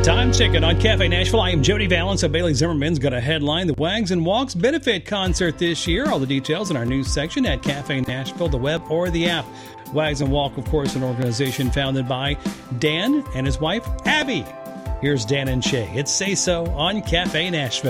Time Ticket on Cafe Nashville. I am Jody Valance. So Bailey Zimmerman's got a headline, the Wags and Walks Benefit Concert this year. All the details in our news section at Cafe Nashville, the web or the app. Wags and Walk, of course, an organization founded by Dan and his wife, Abby. Here's Dan and Shay. It's Say So on Cafe Nashville.